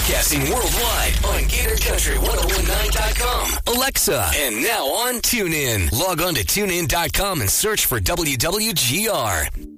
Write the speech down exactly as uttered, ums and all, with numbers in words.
Broadcasting worldwide on Gator Country ten nineteen dot com, Alexa, and now on TuneIn. Log on to tune in dot com and search for W W G R.